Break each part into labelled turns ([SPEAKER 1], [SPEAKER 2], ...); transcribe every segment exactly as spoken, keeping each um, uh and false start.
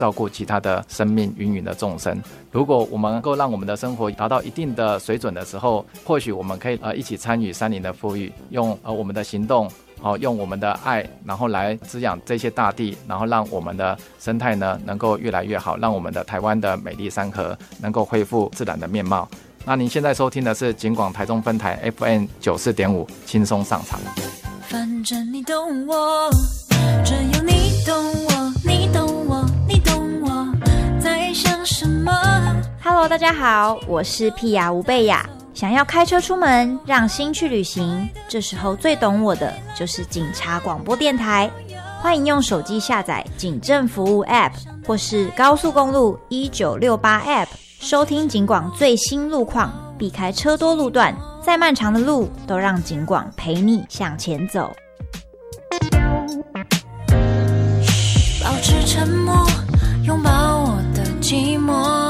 [SPEAKER 1] 照顾其他的生命芸芸的众生。如果我们能够让我们的生活达到一定的水准的时候，或许我们可以呃一起参与山林的富裕，用呃我们的行动，好、哦、用我们的爱，然后来滋养这些大地，然后让我们的生态呢能够越来越好，让我们的台湾的美丽山河能够恢复自然的面貌。那您现在收听的是警广台中分台 F M 九四点五，轻松上场。
[SPEAKER 2] 反正你懂我，只有你懂我，你懂我，你懂我在想什么。
[SPEAKER 3] Hello， 大家好，我是屁雅吴贝雅。想要开车出门，让心去旅行，这时候最懂我的就是警察广播电台。欢迎用手机下载警政服务 App 或是高速公路一九六八 App， 收听警广最新路况，避开车多路段，再漫长的路都让警广陪你向前走。
[SPEAKER 2] 保持沉默，拥抱我的寂寞。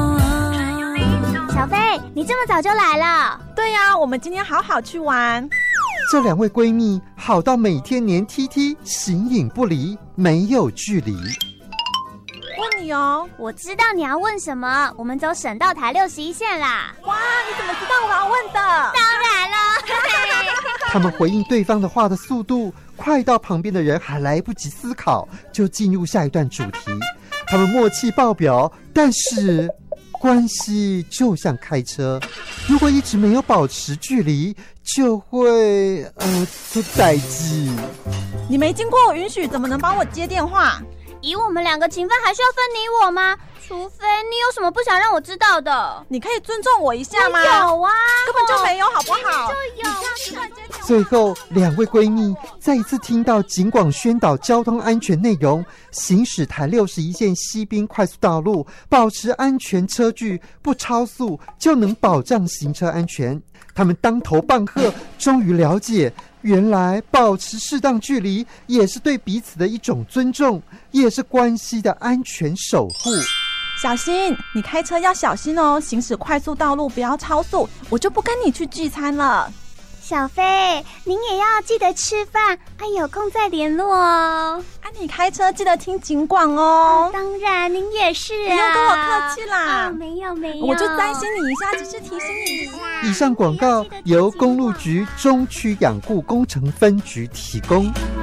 [SPEAKER 4] 小飞，你这么早就来了？
[SPEAKER 5] 对呀，我们今天好好去玩。
[SPEAKER 6] 这两位闺蜜好到每天黏 T T， 形影不离，没有距离。
[SPEAKER 5] 问你哦，
[SPEAKER 4] 我知道你要问什么，我们走省道台六十一线啦。
[SPEAKER 5] 哇，你怎么知道我要问的？
[SPEAKER 4] 当然了。
[SPEAKER 6] 他们回应对方的话的速度快到旁边的人还来不及思考，就进入下一段主题。他们默契爆表，但是关系就像开车，如果一直没有保持距离，就会呃出代志。
[SPEAKER 5] 你没经过我允许，怎么能帮我接电话？
[SPEAKER 4] 以我们两个情分，还需要分你我吗？除非你有什么不想让我知道的。
[SPEAKER 5] 你可以尊重我一下吗？
[SPEAKER 4] 有啊，
[SPEAKER 5] 根本就没有，好不好？
[SPEAKER 4] 就有。
[SPEAKER 6] 最后，两位闺蜜再一次听到警广宣导交通安全内容，行驶台六十一线西滨快速道路，保持安全车距，不超速就能保障行车安全。他们当头棒喝，终于了解，原来保持适当距离也是对彼此的一种尊重，也是关系的安全守护。
[SPEAKER 5] 小心，你开车要小心哦，行驶快速道路不要超速，我就不跟你去聚餐了。
[SPEAKER 4] 小飞，您也要记得吃饭，啊，有空再联络哦。
[SPEAKER 5] 啊，你开车记得听警广哦。
[SPEAKER 4] 啊，当然，您也是啊。
[SPEAKER 5] 不用跟我客气啦。
[SPEAKER 4] 哦，没有没有，
[SPEAKER 5] 我就担心你一下，只是提醒你一下。
[SPEAKER 6] 以上广告由公路局中区养护工程分局提供。